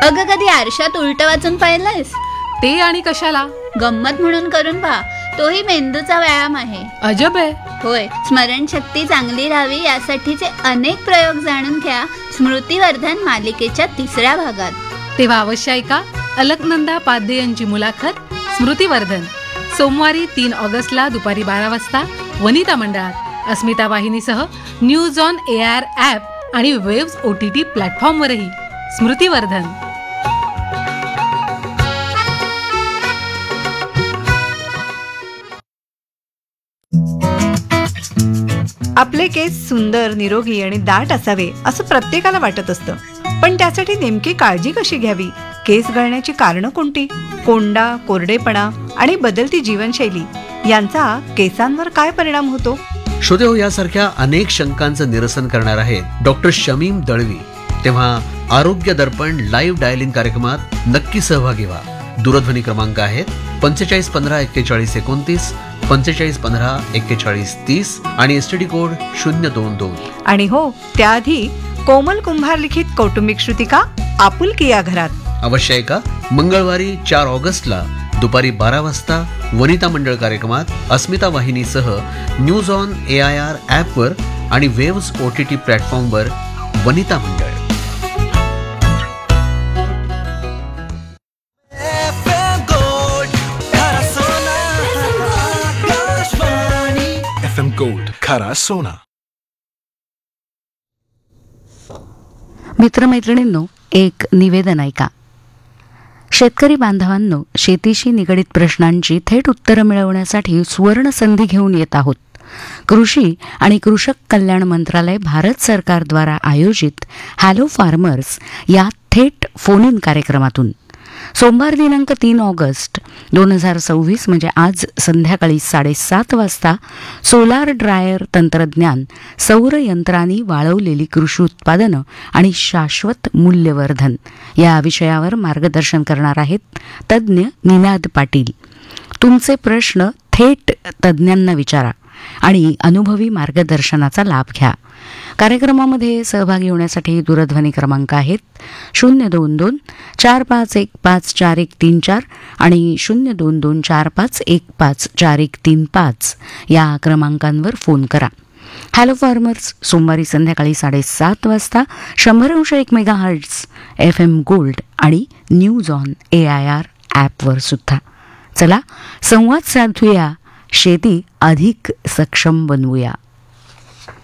अगं, कधी आरशात उलट वाचून पाहिलंयस? ते आणि कशाला? गंमत म्हणून करून पहा, तोही मेंदूचा व्यायाम आहे. अजब आहे. होय, स्मरणशक्ती चांगली राहावी यासाठीचे अनेक प्रयोग जाणून घ्या स्मृतिवर्धन मालिकेच्या 3ऱ्या भागात. तेव्हा अवश्य ऐका अलकनंदा पाध्ये यांची मुलाखत स्मृतिवर्धन, सोमवारी 3 ऑगस्टला दुपारी 12 वाजता वनिता मंडळात, अस्मिता वाहिनीसह न्यूज ऑन AIR ॲप आणि वेव्स OTT प्लॅटफॉर्मवरही. स्मृतिवर्धन. आपले केस सुंदर, निरोगी आणि दाट असावे असं प्रत्येकाला वाटत असतं. पण त्यासाठी नेमकी काळजी कशी घ्यावी? केस गळण्याची कारणं कोणती? कोंडा, कोरडेपणा आणि बदलती जीवनशैली यांचा केसांवर काय परिणाम होतो? श्रोते हो, यासारख्या अनेक शंकांचं निरसन करणार आहेत डॉक्टर शमीम दळवी. तेव्हा आरोग्य दर्पण लाईव्ह डायल इन कार्यक्रमात नक्की सहभागी व्हा. दूरध्वनी क्रमांक आहेत 45 15 41 29, 45 15 41 30 आणि STD कोड 022. आणि हो, त्याआधी कोमल कुंभार लिखित कौटुंबिक श्रुतिका आपुलकी या घरात. अवश्य ऐका मंगळवारी 4 ऑगस्टला दुपारी 12 वाजता वनिता मंडळ कार्यक्रमात अस्मिता वाहिनीसह न्यूज ऑन AIR ॲपवर आणि वेव्स OTT प्लॅटफॉर्मवर वनिता मंडळ. FM Gold, खरा सोना. मित्रमैत्रिणींनो, एक निवेदन ऐका. शेतकरी बांधवांनो, शेतीशी निगडीत प्रश्नांची थेट उत्तरं मिळवण्यासाठी सुवर्ण संधी घेऊन येत आहोत. कृषी आणि कृषक कल्याण मंत्रालय भारत सरकारद्वारा आयोजित हॅलो फार्मर्स या थेट फोन इन कार्यक्रमातून सोमवार दिनांक 3 ऑगस्ट 2026 म्हणजे आज संध्याकाळी 7:30 वाजता सोलार ड्रायर तंत्रज्ञान, सौर यंत्रांनी वाळवलेली कृषी उत्पादनं आणि शाश्वत मूल्यवर्धन या विषयावर मार्गदर्शन करणार आहेत तज्ज्ञ निनाद पाटील. तुमचे प्रश्न थेट तज्ज्ञांना विचारा आणि अनुभवी मार्गदर्शनाचा लाभ घ्या. कार्यक्रमामध्ये सहभागी होण्यासाठी दूरध्वनी क्रमांक आहेत 022 4515 4134 आणि 022 4515 4135 या क्रमांकांवर फोन करा. हॅलो फार्मर्स सोमवारी संध्याकाळी 7:30 वाजता 100.1 मेगाहर्ट्झ FM गोल्ड आणि न्यूज ऑन AIR ॲपवर सुद्धा. चला संवाद साधूया, शेती अधिक सक्षम बनवूया.